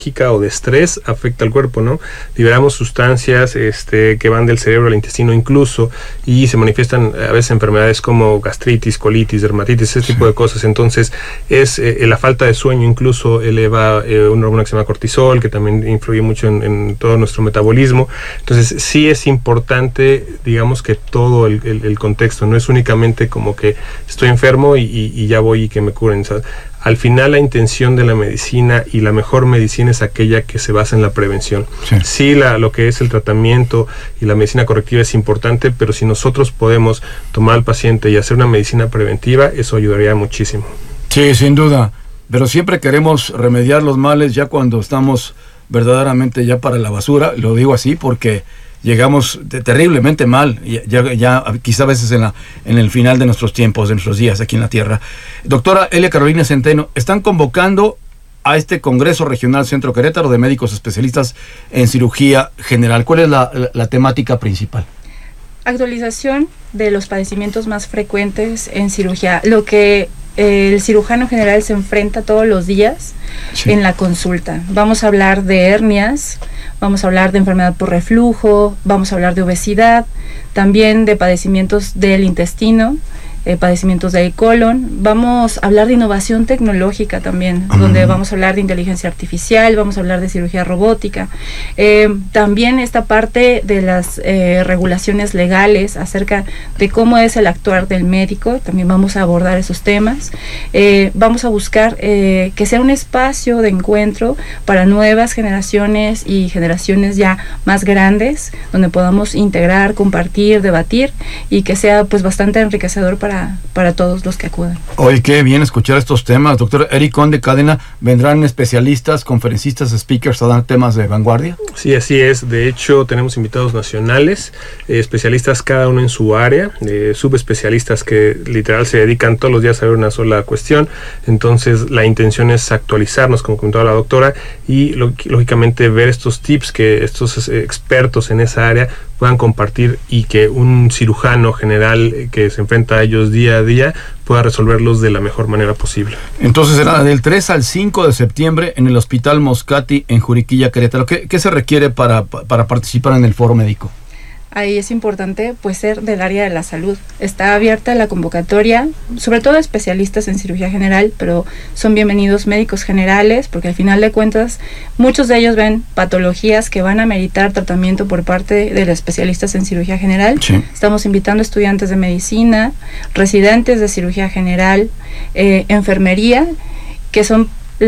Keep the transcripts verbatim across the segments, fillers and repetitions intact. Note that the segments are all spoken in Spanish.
o de estrés afecta al cuerpo, ¿no? Liberamos sustancias este, que van del cerebro al intestino incluso, y se manifiestan a veces enfermedades como gastritis, colitis, dermatitis, ese sí. tipo de cosas. Entonces, es eh, la falta de sueño incluso eleva eh, una hormona que se llama cortisol, que también influye mucho en, en todo nuestro metabolismo. Entonces, sí es importante, digamos, que todo el, el, el contexto, no es únicamente como que estoy enfermo y, y, y ya voy y que me curen, ¿sabes? Al final la intención de la medicina y la mejor medicina es aquella que se basa en la prevención. Sí, sí la, lo que es el tratamiento y la medicina correctiva es importante, pero si nosotros podemos tomar al paciente y hacer una medicina preventiva, eso ayudaría muchísimo. Sí, sin duda, pero siempre queremos remediar los males ya cuando estamos verdaderamente ya para la basura, lo digo así porque llegamos de, terriblemente mal, ya, ya, ya quizá a veces en, la, en el final de nuestros tiempos, de nuestros días aquí en la Tierra. Doctora Elia Carolina Centeno, están convocando a este Congreso Regional Centro Querétaro de Médicos Especialistas en Cirugía General. ¿Cuál es la, la, la temática principal? Actualización de los padecimientos más frecuentes en cirugía, lo que eh, el cirujano general se enfrenta todos los días sí. en la consulta. Vamos a hablar de hernias, vamos a hablar de enfermedad por reflujo, vamos a hablar de obesidad, también de padecimientos del intestino, eh, padecimientos del colon. Vamos a hablar de innovación tecnológica también, uh-huh. donde vamos a hablar de inteligencia artificial, vamos a hablar de cirugía robótica. Eh, también esta parte de las eh, regulaciones legales acerca de cómo es el actuar del médico, también vamos a abordar esos temas. Eh, vamos a buscar eh, que sea un espacio de encuentro para nuevas generaciones y generaciones ya más grandes, donde podamos integrar, compartir, debatir y que sea pues bastante enriquecedor para Para, para todos los que acudan. Oye, qué bien escuchar estos temas. Doctor Eric Conde Cadena, ¿vendrán especialistas, conferencistas, speakers a dar temas de vanguardia? Sí, así es. De hecho, tenemos invitados nacionales, eh, especialistas cada uno en su área, eh, subespecialistas que literal se dedican todos los días a ver una sola cuestión. Entonces, la intención es actualizarnos, como comentaba la doctora, y lógicamente ver estos tips que estos eh, expertos en esa área puedan compartir y que un cirujano general que se enfrenta a ellos día a día pueda resolverlos de la mejor manera posible. Entonces será del tres al cinco de septiembre en el Hospital Moscati en Juriquilla, Querétaro. ¿Qué, qué se requiere para, para participar en el foro médico? Ahí es importante pues ser del área de la salud. Está abierta la convocatoria, sobre todo especialistas en cirugía general, pero son bienvenidos médicos generales, porque al final de cuentas muchos de ellos ven patologías que van a meritar tratamiento por parte de los especialistas en cirugía general. Sí. Estamos invitando estudiantes de medicina, residentes de cirugía general, eh, enfermería, que son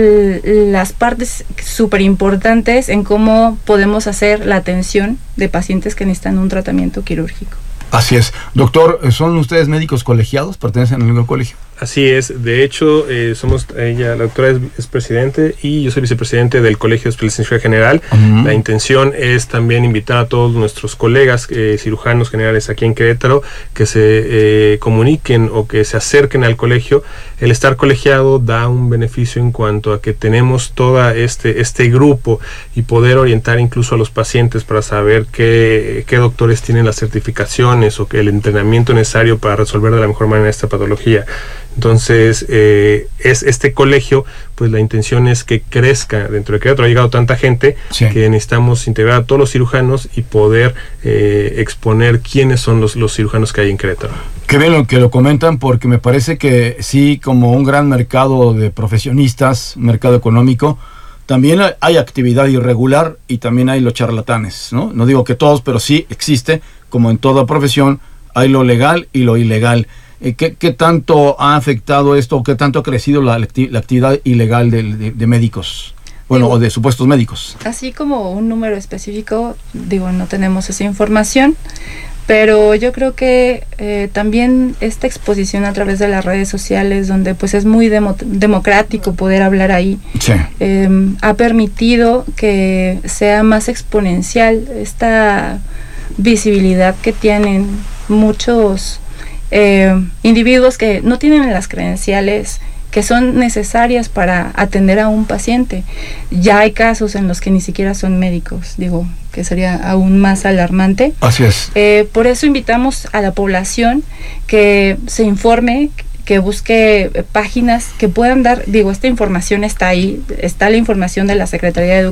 las partes súper importantes en cómo podemos hacer la atención de pacientes que necesitan un tratamiento quirúrgico. Así es. Doctor, ¿son ustedes médicos colegiados? ¿Pertenecen a algún colegio? Así es. De hecho, eh, somos ella, la doctora es, es presidente y yo soy vicepresidente del Colegio de Especialistas en Cirugía General. Uh-huh. La intención es también invitar a todos nuestros colegas eh, cirujanos generales aquí en Querétaro que se eh, comuniquen o que se acerquen al colegio. El estar colegiado da un beneficio en cuanto a que tenemos todo este, este grupo y poder orientar incluso a los pacientes para saber qué, qué doctores tienen las certificaciones o que el entrenamiento necesario para resolver de la mejor manera esta patología. Entonces, eh, es este colegio, pues la intención es que crezca dentro de Querétaro. Ha llegado tanta gente sí. que necesitamos integrar a todos los cirujanos y poder eh, exponer quiénes son los, los cirujanos que hay en Querétaro. Qué bien lo que lo comentan, porque me parece que sí, como un gran mercado de profesionistas, mercado económico, también hay actividad irregular y también hay los charlatanes, ¿no? No digo que todos, pero sí existe, como en toda profesión, hay lo legal y lo ilegal. ¿Qué, qué tanto ha afectado esto o qué tanto ha crecido la, la actividad ilegal de, de, de médicos? Bueno, digo, o de supuestos médicos. Así como un número específico, digo, no tenemos esa información, pero yo creo que eh, también esta exposición a través de las redes sociales, donde pues es muy demo, democrático poder hablar ahí, sí. eh, ha permitido que sea más exponencial esta visibilidad que tienen muchos Eh, individuos que no tienen las credenciales que son necesarias para atender a un paciente. Ya hay casos en los que ni siquiera son médicos, digo, que sería aún más alarmante. Así es. Eh, por eso invitamos a la población que se informe, que busque páginas que puedan dar, digo, esta información está ahí, está la información de la Secretaría de